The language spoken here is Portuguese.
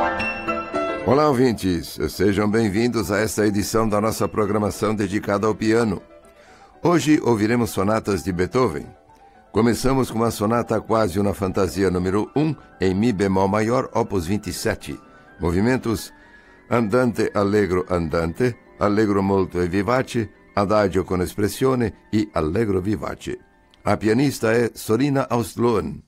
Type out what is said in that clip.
Olá, ouvintes! Sejam bem-vindos a esta edição da nossa programação dedicada ao piano. Hoje ouviremos sonatas de Beethoven. Começamos com a sonata Quasi una fantasia número 1 em Mi bemol maior, opus 27. Movimentos andante, allegro molto e vivace, adagio con espressione e allegro vivace. A pianista è Sorina Austlöen.